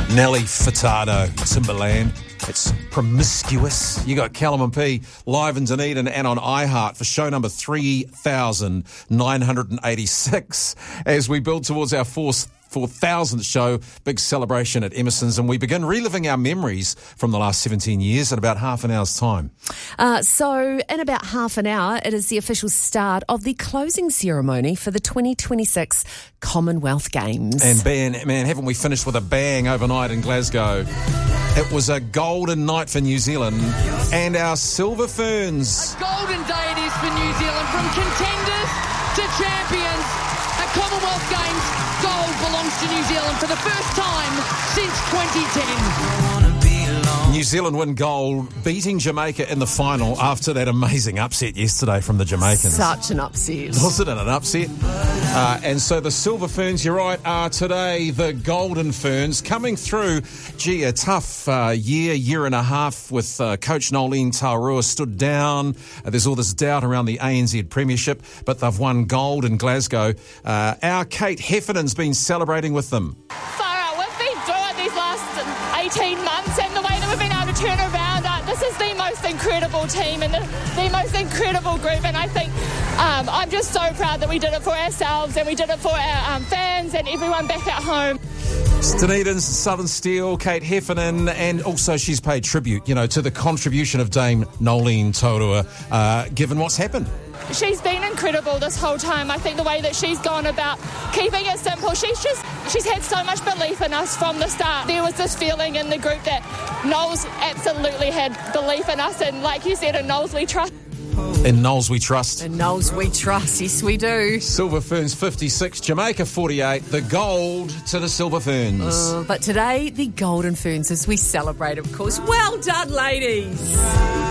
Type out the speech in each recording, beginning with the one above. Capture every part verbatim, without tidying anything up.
Nelly Furtado, Timberland. It's promiscuous. You got Callum and P live in Dunedin and on iHeart for show number three thousand nine hundred eighty-six as we build towards our fourth four thousandth show, big celebration at Emerson's, and we begin reliving our memories from the last seventeen years in about half an hour's time. Uh, so in about half an hour, it is the official start of the closing ceremony for the twenty twenty-six Commonwealth Games. And man, man, haven't we finished with a bang overnight in Glasgow? It was a golden night for New Zealand and our Silver Ferns. A golden day it is for New Zealand, from contenders to champions. At Commonwealth Games, gold belongs to New Zealand for the first time since twenty ten. New Zealand win gold, beating Jamaica in the final after that amazing upset yesterday from the Jamaicans. Such an upset. Wasn't it an upset? Uh, and so the Silver Ferns, you're right, are today the Golden Ferns coming through. Gee, a tough uh, year, year and a half with uh, Coach Nolene Taurua stood down. Uh, there's all this doubt around the A N Z Premiership, but they've won gold in Glasgow. Uh, our Kate Heffernan's been celebrating with them. Farah, we've been through it these last eighteen months, and the way that we've been able to turn around, uh, this is the most incredible team and the, the most incredible group, and I think um, I'm just so proud that we did it for ourselves and we did it for our um, fans and everyone back at home. It's Dunedin's Southern Steel, Kate Heffernan, and also she's paid tribute, you know, to the contribution of Dame Nolene Taurua, uh, given what's happened. She's been incredible this whole time. I think the way that she's gone about keeping it simple, she's just, she's had so much belief in us from the start. There was this feeling in the group that Knowles absolutely had belief in us, and like you said, in Knowles we trust. In Knowles we trust. In Knowles we trust, yes we do. Silver Ferns fifty-six, Jamaica forty-eight, the gold to the Silver Ferns. Uh, but today, the Golden Ferns as we celebrate, of course. Well done, ladies.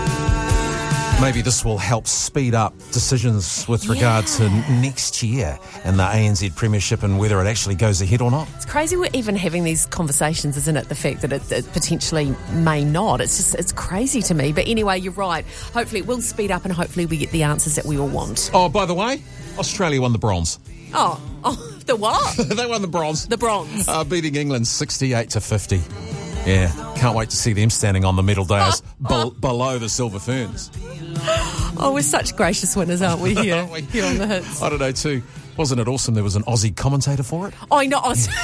Maybe this will help speed up decisions with regard Yeah. to next year and the A N Z Premiership and whether it actually goes ahead or not. It's crazy we're even having these conversations, isn't it? The fact that it, it potentially may not. It's just, it's crazy to me. But anyway, you're right. Hopefully it will speed up and hopefully we get the answers that we all want. Oh, by the way, Australia won the bronze. Oh, oh the what? They won the bronze. The bronze. Uh, beating England sixty-eight to fifty. Yeah, can't wait to see them standing on the medal dais be- below the Silver Ferns. Oh, we're such gracious winners, aren't we, here, Aren't we? here on the Hits? I don't know, too. Wasn't it awesome? There was an Aussie commentator for it. I know.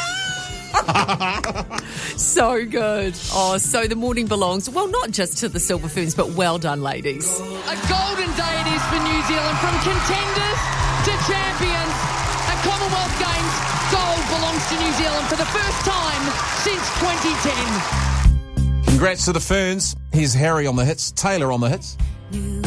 So good. Oh, so the morning belongs, well, not just to the Silver Ferns, but well done, ladies. A golden day it is for New Zealand, from contenders to champions. At Commonwealth Games, gold belongs to New Zealand for the first time since twenty ten. Congrats to the Ferns. Here's Harry on the hits, Taylor on the hits.